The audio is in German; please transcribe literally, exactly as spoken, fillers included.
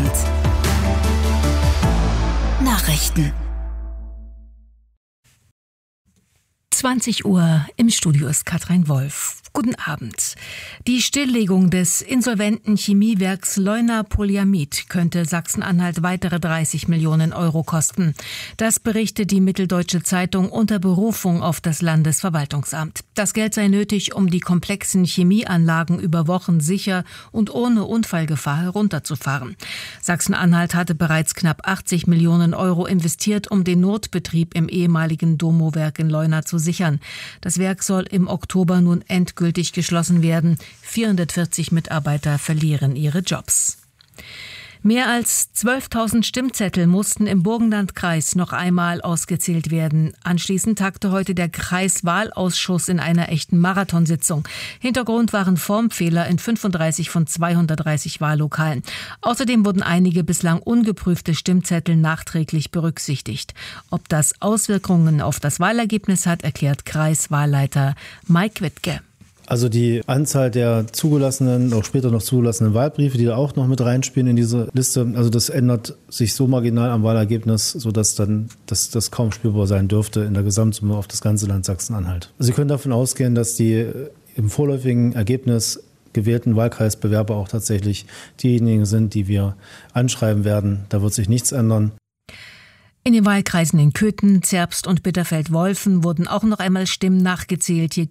Abend. Nachrichten. zwanzig Uhr, im Studio ist Katrin Wolf. Guten Abend. Die Stilllegung des insolventen Chemiewerks Leuna Polyamid könnte Sachsen-Anhalt weitere dreißig Millionen Euro kosten. Das berichtet die Mitteldeutsche Zeitung unter Berufung auf das Landesverwaltungsamt. Das Geld sei nötig, um die komplexen Chemieanlagen über Wochen sicher und ohne Unfallgefahr herunterzufahren. Sachsen-Anhalt hatte bereits knapp achtzig Millionen Euro investiert, um den Notbetrieb im ehemaligen Domo-Werk in Leuna zu sichern. Das Werk soll im Oktober nun endgültig geschlossen werden. vierhundertvierzig Mitarbeiter verlieren ihre Jobs. Mehr als zwölftausend Stimmzettel mussten im Burgenlandkreis noch einmal ausgezählt werden. Anschließend tagte heute der Kreiswahlausschuss in einer echten Marathonsitzung. Hintergrund waren Formfehler in fünfunddreißig von zweihundertdreißig Wahllokalen. Außerdem wurden einige bislang ungeprüfte Stimmzettel nachträglich berücksichtigt. Ob das Auswirkungen auf das Wahlergebnis hat, erklärt Kreiswahlleiter Mike Wittke. Also die Anzahl der zugelassenen, auch später noch zugelassenen Wahlbriefe, die da auch noch mit reinspielen in diese Liste, also das ändert sich so marginal am Wahlergebnis, sodass dann dass das kaum spürbar sein dürfte in der Gesamtsumme auf das ganze Land Sachsen-Anhalt. Also Sie können davon ausgehen, dass die im vorläufigen Ergebnis gewählten Wahlkreisbewerber auch tatsächlich diejenigen sind, die wir anschreiben werden. Da wird sich nichts ändern. In den Wahlkreisen in Köthen, Zerbst und Bitterfeld-Wolfen wurden auch noch einmal Stimmen nachgezählt. Hier